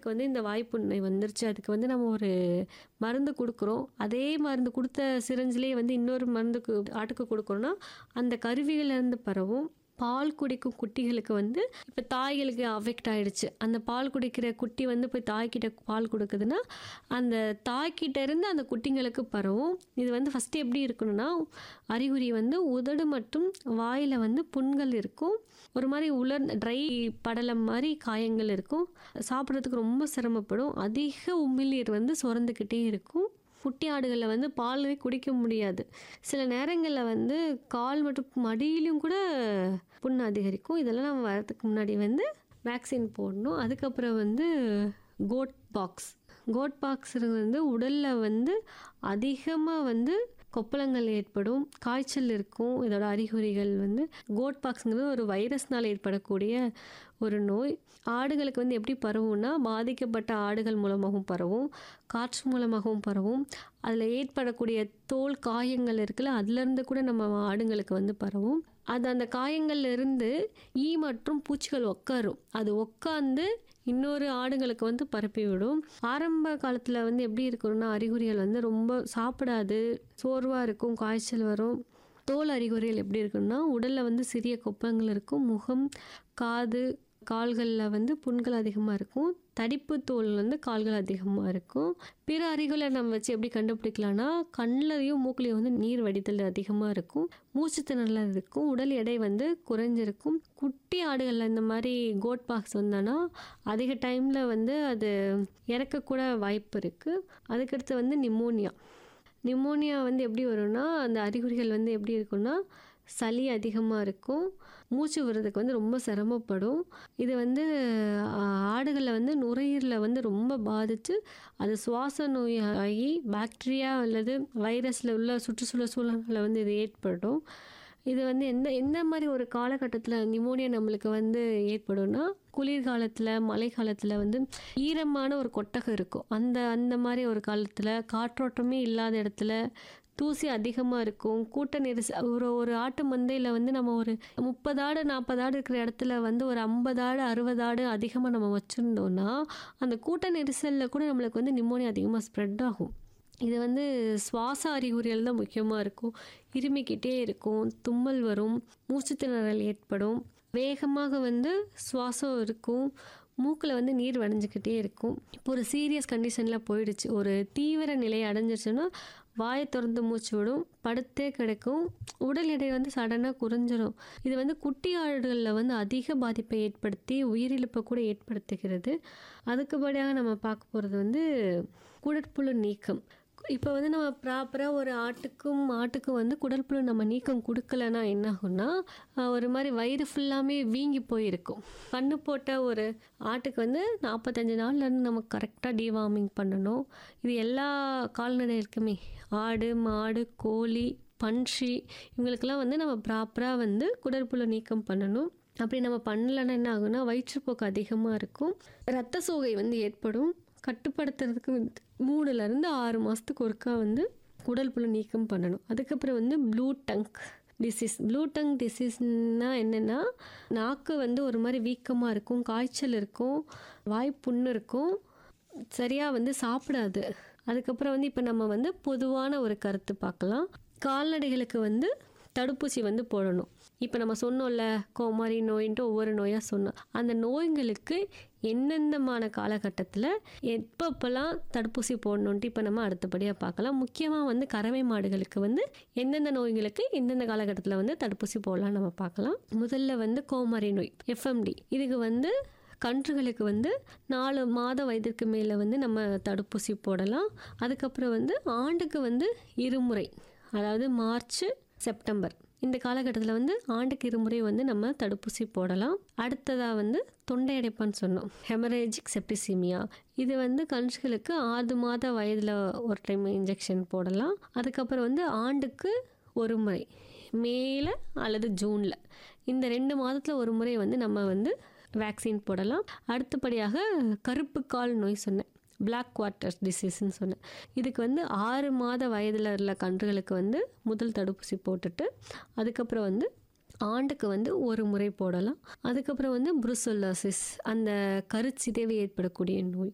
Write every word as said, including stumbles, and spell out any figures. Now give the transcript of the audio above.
ஆட்டுக்கு வந்து இந்த வாய்ப்புண்ணை வந்துருச்சு, அதுக்கு வந்து நம்ம ஒரு மருந்து கொடுக்குறோம், அதே மருந்து கொடுத்த சிரஞ்சிலே வந்து இன்னொரு மருந்துக்கு ஆட்டுக்கு கொடுக்குறோன்னா அந்த கருவியிலேருந்து பரவும். பால் குடிக்கும் குட்டிகளுக்கு வந்து இப்போ தாய்களுக்கு அஃபெக்ட் ஆகிடுச்சு, அந்த பால் குடிக்கிற குட்டி வந்து போய் தாய்கிட்ட பால் கொடுக்குதுன்னா அந்த தாய்கிட்ட இருந்து அந்த குட்டிங்களுக்கு பரவும். இது வந்து ஃபஸ்ட்டு எப்படி இருக்கணும்னா அறிகுறி வந்து உதடு மற்றும் வாயில் வந்து புண்கள் இருக்கும், ஒரு மாதிரி உலர் ட்ரை படலம் மாதிரி காயங்கள் இருக்கும், சாப்பிட்றதுக்கு ரொம்ப சிரமப்படும், அதிக உமிழ்நீர் வந்து சுரந்துக்கிட்டே இருக்கும். குட்டி ஆடுகளில் வந்து பாலே குடிக்க முடியாது, சில நேரங்களில் வந்து கால் மற்றும் மடியிலும் கூட புண் அதிகரிக்கும். இதெல்லாம் நம்ம வரதுக்கு முன்னாடி வந்து வேக்சின் போடணும். அதுக்கப்புறம் வந்து கோட் பாக்ஸ் கோட் பாக்ஸ் வந்து உடலில் வந்து அதிகமாக வந்து கொப்பளங்கள் ஏற்படும், காய்ச்சல் இருக்கும். இதோட அறிகுறிகள் வந்து கோட் பாக்ஸுங்கிறது ஒரு வைரஸ்னால் ஏற்படக்கூடிய ஒரு நோய். ஆடுகளுக்கு வந்து எப்படி பரவும்னா பாதிக்கப்பட்ட ஆடுகள் மூலமாகவும் பரவும், காற்று மூலமாகவும் பரவும். அதில் ஏற்படக்கூடிய தோல் காயங்கள் இருக்குல்ல, அதுலேருந்து கூட நம்ம ஆடுங்களுக்கு வந்து பரவும். அது அந்த காயங்கள்ல இருந்து ஈ மற்றும் பூச்சிகள் உட்காரும், அது உட்காந்து இன்னொரு ஆடுங்களுக்கு வந்து பரப்பி விடும். ஆரம்ப காலத்தில் வந்து எப்படி இருக்கணும்னா அறிகுறிகள் வந்து ரொம்ப சாப்பிடாது, சோர்வாக இருக்கும், காய்ச்சல் வரும். தோல் அறிகுறிகள் எப்படி இருக்குன்னா உடலில் வந்து சிறிய கொப்பளங்கள் இருக்கும், முகம், காது, கால்களில் வந்து புண்கள் அதிகமாக இருக்கும், தடிப்பு தோல் வந்து கால்கள் அதிகமாக இருக்கும். பிற அறிகுறிகளை நம்ம வச்சு எப்படி கண்டுபிடிக்கலாம்னா கண்ணிலையும் மூக்குலையும் வந்து நீர் வடிதல் அதிகமாக இருக்கும், மூச்சு திணறல் இருக்கும், உடல் எடை வந்து குறைஞ்சிருக்கும். குட்டி ஆடுகளில் இந்த மாதிரி கோட் பாக்ஸ் வந்தானா அதிக டைமில் வந்து அது இறக்கக்கூட வாய்ப்பு இருக்குது. அதுக்கடுத்து வந்து நிமோனியா நிமோனியா வந்து எப்படி வரும்னா அந்த அறிகுறிகள் வந்து எப்படி இருக்குன்னா சளி அதிகமாக இருக்கும், மூச்சு விடுறதுக்கு வந்து ரொம்ப சிரமப்படும். இது வந்து ஆடுகளில் வந்து நுரையீரலை வந்து ரொம்ப பாதித்து அது சுவாச நோய் ஆகி பாக்டீரியா அல்லது வைரஸில் உள்ள சுற்றுச்சூழல் சூழல்களை வந்து இது ஏற்படும். இது வந்து எந்த எந்த மாதிரி ஒரு காலகட்டத்தில் நிமோனியா நம்மளுக்கு வந்து ஏற்படும்னா குளிர்காலத்தில், மழை காலத்தில் வந்து ஈரமான ஒரு கொட்டகம் இருக்கும், அந்த அந்த மாதிரி ஒரு காலத்தில் காற்றோட்டமே இல்லாத இடத்துல தூசி அதிகமாக இருக்கும், கூட்ட நெரிசல். ஒரு ஒரு ஆட்டு மந்தையில் வந்து நம்ம ஒரு முப்பது ஆடு நாற்பது ஆடு இருக்கிற இடத்துல வந்து ஒரு ஐம்பது ஆடு அறுபது ஆடு அதிகமாக நம்ம வச்சுருந்தோன்னா அந்த கூட்ட நெரிசலில் கூட நம்மளுக்கு வந்து நிமோனியா அதிகமாக ஸ்ப்ரெட் ஆகும். இது வந்து சுவாச அறிகுறிகள் தான் முக்கியமாக இருக்கும், இருமிக்கிட்டே இருக்கும், தும்மல் வரும், மூச்சு திணறல் ஏற்படும், வேகமாக வந்து சுவாசம் இருக்கும், மூக்கில் வந்து நீர் வடிஞ்சிக்கிட்டே இருக்கும். இப்போ ஒரு சீரியஸ் கண்டிஷனில் போயிடுச்சு, ஒரு தீவிர நிலை அடைஞ்சிருச்சுன்னா வாயை திறந்து மூச்சு விடும், படுத்தே கிடைக்கும், உடல் எடை வந்து சடனாக குறைஞ்சிரும். இது வந்து குட்டி ஆடுகளில் வந்து அதிக பாதிப்பை ஏற்படுத்தி உயிரிழப்பை கூட ஏற்படுத்துகிறது. அதுக்குபடியாக நம்ம பார்க்க போகிறது வந்து குடற்புழு நீக்கம். இப்போ வந்து நம்ம ப்ராப்பராக ஒரு ஆட்டுக்கும் மாட்டுக்கும் வந்து குடற்புழு நம்ம நீக்கம் கொடுக்கலன்னா என்ன ஆகும்னா ஒரு மாதிரி வயிறு ஃபுல்லாமே வீங்கி போயிருக்கும். கண்ணு போட்ட ஒரு ஆட்டுக்கு வந்து நாற்பத்தஞ்சு நாள்லேருந்து நம்ம கரெக்டாக டிவார்மிங் பண்ணணும். இது எல்லா கால்நடைகளுக்குமே ஆடு, மாடு, கோழி, பன்றி இவங்களுக்கெல்லாம் வந்து நம்ம ப்ராப்பராக வந்து குடற்புழு நீக்கம் பண்ணணும். அப்படி நம்ம பண்ணலைன்னா என்ன ஆகும்னா வயிற்றுப்போக்கு அதிகமாக இருக்கும், இரத்த சோகை வந்து ஏற்படும். கட்டுப்படுத்துறதுக்கு வந்து மூணுலேருந்து ஆறு மாதத்துக்கு ஒருக்கா வந்து குடற்புழு நீக்கம் பண்ணணும். அதுக்கப்புறம் வந்து blue tongue disease. Blue tongue டிசீஸ்னா என்னென்னா நாக்கு வந்து ஒரு மாதிரி வீக்கமாக இருக்கும், காய்ச்சல் இருக்கும், வாய்ப்புண்ணு இருக்கும், சரியாக வந்து சாப்பிடாது. அதுக்கப்புறம் வந்து இப்போ நம்ம வந்து பொதுவான ஒரு கருத்து பார்க்கலாம். கால்நடைகளுக்கு வந்து தடுப்பூசி வந்து போடணும். இப்போ நம்ம சொன்னோம்ல கோமாரி நோயின்ட்டு ஒவ்வொரு நோயாக சொன்னோம், அந்த நோய்களுக்கு எந்தெந்தமான காலகட்டத்தில் எப்பப்பெல்லாம் தடுப்பூசி போடணுன்ட்டு இப்போ நம்ம அடுத்தபடியாக பார்க்கலாம். முக்கியமாக வந்து கறவை மாடுகளுக்கு வந்து எந்தெந்த நோய்களுக்கு எந்தெந்த காலகட்டத்தில் வந்து தடுப்பூசி போடலாம் நம்ம பார்க்கலாம். முதல்ல வந்து கோமாரி நோய் எஃப்எம்டி, இதுக்கு வந்து கன்றுகளுக்கு வந்து நாலு மாத வயதிற்கு மேலே வந்து நம்ம தடுப்பூசி போடலாம். அதுக்கப்புறம் வந்து ஆண்டுக்கு வந்து இருமுறை, அதாவது மார்ச், செப்டம்பர் இந்த காலகட்டத்தில் வந்து ஆண்டுக்கு இருமுறை வந்து நம்ம தடுப்பூசி போடலாம். அடுத்ததாக வந்து தொண்டை அடைப்பான்னு சொன்னோம், ஹெமரேஜிக் செப்டிசிமியா. இது வந்து கன்றுகளுக்கு ஆறு மாத வயதில் ஒரு டைம் இன்ஜெக்ஷன் போடலாம். அதுக்கப்புறம் வந்து ஆண்டுக்கு ஒரு முறை மேல அல்லது ஜூனில், இந்த ரெண்டு மாதத்தில் ஒரு முறை வந்து நம்ம வந்து வேக்சின் போடலாம். அடுத்தபடியாக கருப்பு கால் நோய் சொன்னேன், பிளாக் குவார்ட்டர் டிசீஸ்ன்னு சொன்னேன். இதுக்கு வந்து ஆறு மாத வயதில் உள்ள கன்றுகளுக்கு வந்து முதல் தடுப்பூசி போட்டுட்டு அதுக்கப்புறம் வந்து ஆண்டுக்கு வந்து ஒரு முறை போடலாம். அதுக்கப்புறம் வந்து புருசெல்லோசிஸ், அந்த கருச்சிதைவு ஏற்படக்கூடிய நோய்,